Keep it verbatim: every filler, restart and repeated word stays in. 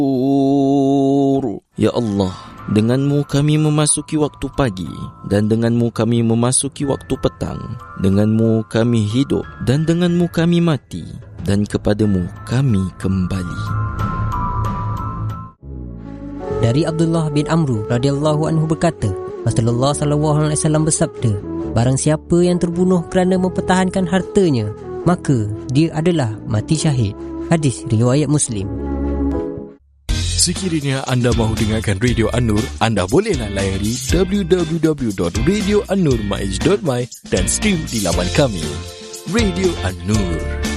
Ya Allah, denganmu kami memasuki waktu pagi, dan denganmu kami memasuki waktu petang. Denganmu kami hidup, dan denganmu kami mati, dan kepadamu kami kembali. Dari Abdullah bin Amru radhiyallahu anhu berkata, Rasulullah sallallahu alaihi wasallam bersabda, barang siapa yang terbunuh kerana mempertahankan hartanya, maka dia adalah mati syahid. Hadis riwayat Muslim. Sekiranya anda mahu dengarkan Radio An-Nur, anda bolehlah layari w w w dot radio an nur maiz dot my dan stream di laman kami. Radio An-Nur.